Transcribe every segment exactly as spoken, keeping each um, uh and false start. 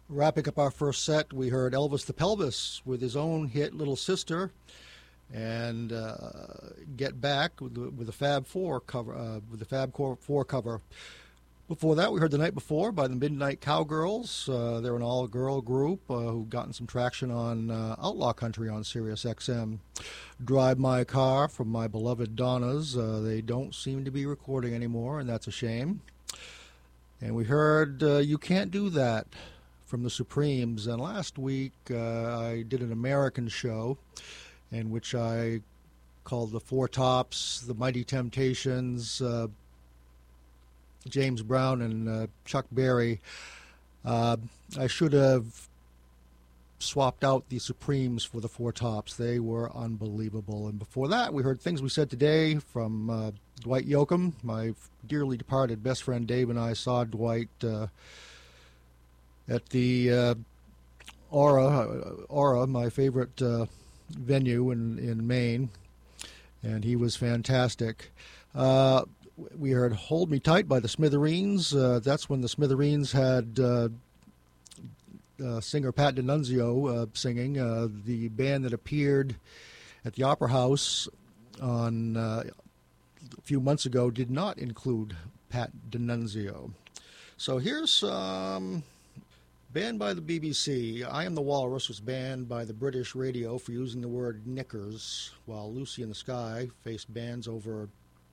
Wrapping up our first set, we heard Elvis the Pelvis with his own hit Little Sister, and uh, Get Back with the, with the Fab Four cover, uh, with the Fab Four cover. Before that, we heard The Night Before by the Midnight Cowgirls. Uh, they're an all-girl group uh, who've gotten some traction on uh, Outlaw Country on Sirius X M. Drive My Car from My Beloved Donnas. Uh, they don't seem to be recording anymore, and that's a shame. And we heard uh, You Can't Do That from the Supremes. And last week, uh, I did an American show in which I called the Four Tops, the Mighty Temptations, uh, James Brown, and uh, Chuck Berry. Uh, I should have swapped out the Supremes for the Four Tops. They were unbelievable. And before that, we heard Things We Said Today from uh, Dwight Yoakam. My dearly departed best friend Dave and I saw Dwight uh, at the uh, Aura, Aura, my favorite uh, venue in, in Maine, and he was fantastic. Uh, we heard Hold Me Tight by the Smithereens. Uh, that's when the Smithereens had uh, uh, singer Pat D'Annunzio uh, singing. Uh, the band that appeared at the Opera House on uh, a few months ago did not include Pat D'Annunzio. So here's some... Um, Banned by the B B C, I Am the Walrus was banned by the British radio for using the word knickers, while Lucy in the Sky faced bans over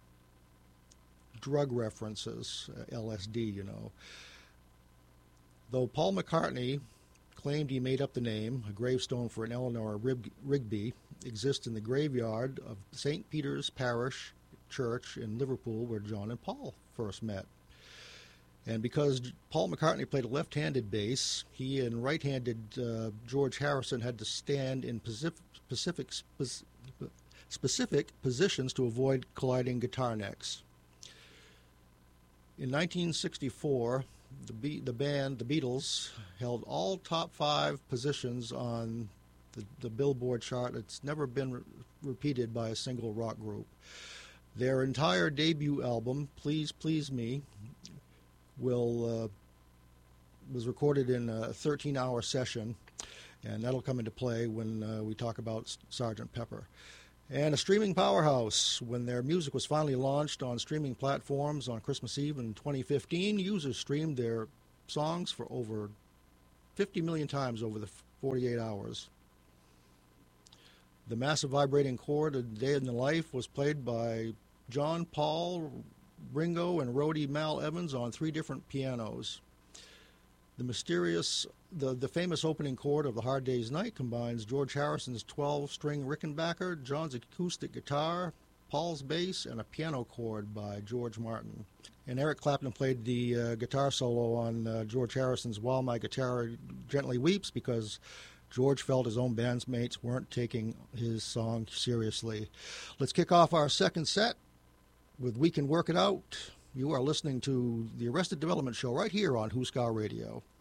drug references, uh, L S D, you know. Though Paul McCartney claimed he made up the name, a gravestone for an Eleanor Rigby exists in the graveyard of Saint Peter's Parish Church in Liverpool, where John and Paul first met. And because Paul McCartney played a left-handed bass, he and right-handed uh, George Harrison had to stand in specific, specific positions to avoid colliding guitar necks. In nineteen sixty-four, the, Be- the band, the Beatles, held all top five positions on the, the Billboard chart. It's never been re- repeated by a single rock group. Their entire debut album, Please Please Me, will uh, was recorded in a thirteen-hour session, and that'll come into play when uh, we talk about Sergeant Pepper. And a streaming powerhouse. When their music was finally launched on streaming platforms on Christmas Eve in twenty fifteen, users streamed their songs for over fifty million times over the forty-eight hours. The massive vibrating chord of Day in the Life was played by John, Paul, Ringo, and roadie Mal Evans on three different pianos. The mysterious, the, the famous opening chord of The Hard Day's Night combines George Harrison's twelve-string Rickenbacker, John's acoustic guitar, Paul's bass, and a piano chord by George Martin. And Eric Clapton played the uh, guitar solo on uh, George Harrison's While My Guitar Gently Weeps because George felt his own bandmates weren't taking his song seriously. Let's kick off our second set with We Can Work It Out. You are listening to the Arrested Development Show right here on Huskar Radio.